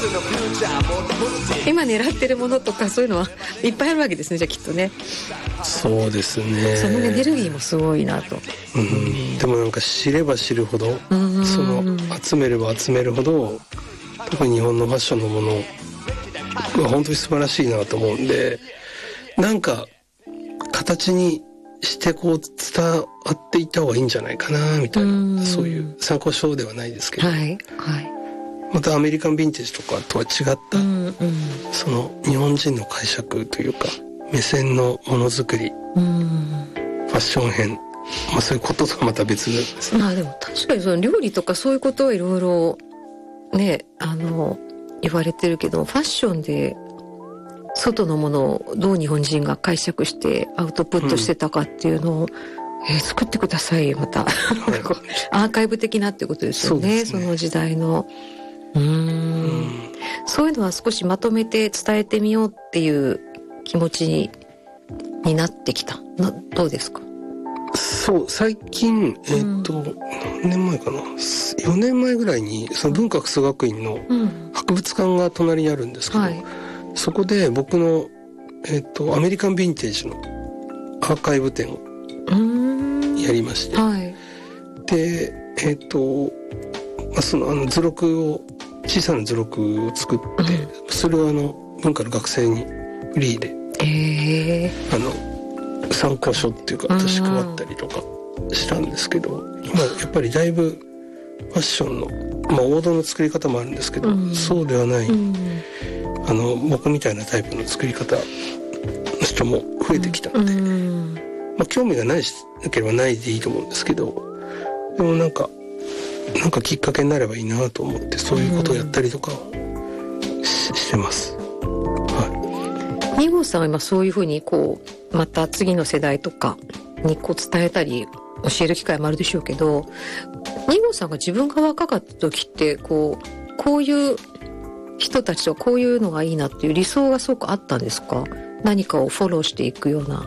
今狙ってるものとかそういうのはいっぱいあるわけですね。じゃあきっとね。 そうですね。 そのエネルギーもすごいなと。 でもなんか知れば知るほど、その集めれば集めるほど、特に日本のファッションのものが本当に素晴らしいなと思うんで、なんか形にしてこう伝わっていった方がいいんじゃないかなみたいな、そういう参考書ではないですけど、 はいはい、 またアメリカンヴィンテージとかとは違った、その日本人の解釈というか目線のものづくり、ファッション編、そういうこととはまた別ですね。 でも確かにその料理とかそういうことはいろいろね言われてるけど、ファッションで外のものをどう日本人が解釈してアウトプットしてたかっていうのを、作ってくださいよまた、アーカイブ的なってことですよね。その時代のそういうのは少しまとめて伝えてみようっていう気持ちになってきた。どうですか？ そう、最近何年前かな、4年前ぐらいにその文化クソ学院の博物館が隣にあるんですけど、そこで僕のアメリカンヴィンテージのアーカイブ展をやりまして、でその図録を小さな図録を作って、それを文化の学生にフリーで参考書っていうか私配ったりとかしたんですけど、今やっぱりだいぶファッションの、王道の作り方もあるんですけど、そうではない、僕みたいなタイプの作り方の人も増えてきたので、興味がないしなければないでいいと思うんですけど、でもなんかきっかけになればいいなと思って、そういうことをやったりとかしてます。 二号さんは今そういうふうにまた次の世代とかに伝えたり教える機会もあるでしょうけど、二号さんが自分が若かった時ってこういう人たちとこういうのがいいなっていう理想がすごくあったんですか？何かをフォローしていくような。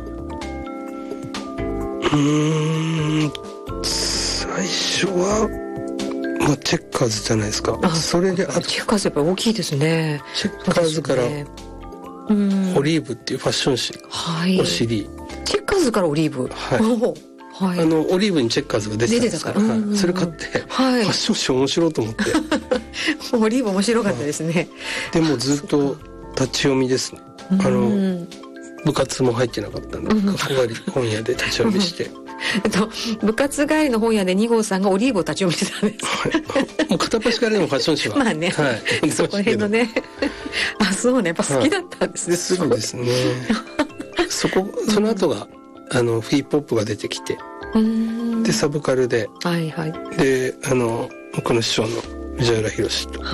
最初はチェッカーズじゃないですか。それでチェッカーズやっぱり大きいですね。 チェッカーズからオリーブっていうファッション誌を知り、 チェッカーズからオリーブ、 オリーブにチェッカーズが出てたんですから、それ買って、ファッション誌面白いと思ってオリーブ面白かったですね。 でもずっと立ち読みですね。部活も入ってなかったんで、学校帰り本屋で立ち読みして部活帰りの本屋で2号さんがオリーブを立ち読みしてたんですもう片っ端からでもファッション誌はそこら辺のねそうね、やっぱ好きだったんですね。 そうですねその後がヒップホップが出てきて、でサブカルで、で僕の師匠の藤原宏と、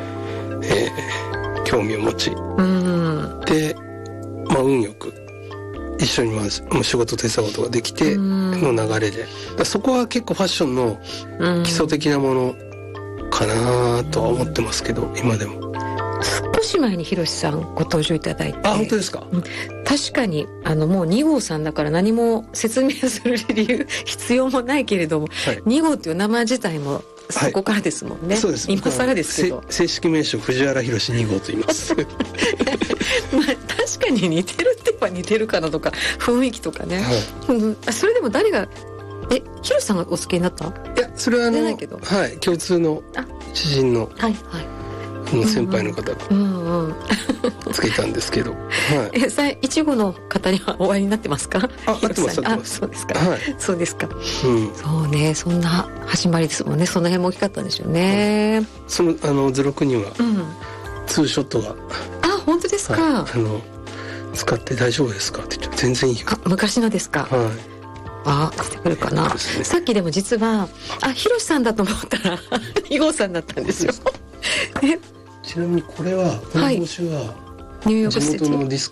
興味を持ち、で運よく一緒に仕事手伝うことができての流れで、そこは結構ファッションの基礎的なものかなとは思ってますけど、今でも。 少し前にひろしさんご登場いただいて。 本当ですか？ 確かにもう2号さんだから何も説明する理由必要もないけれども、2号っていう名前自体もそこからですもんね。 そうです。 今更ですけど、 正式名称藤原宏2号と言います確かに似てるって言えば似てるかなとか、雰囲気とかね、それでも誰がひろしさんがお好きになった？いや、それは共通の知人の先輩の方がつけたんですけど、 一号の方にはお会いになってますか？ 会ってます。 そうですか。そうですか。そうね、そんな始まりですもんね。その辺も大きかったんでしょうね。 その図録にはツーショットが、 本当ですか？ 使って大丈夫ですかって言って、全然いいよ。 昔のですか？出てくるかな。さっきでも実はひろしさんだと思ったら2号さんだったんですよちなみにこれは、この帽子はニューヨーク地元のディス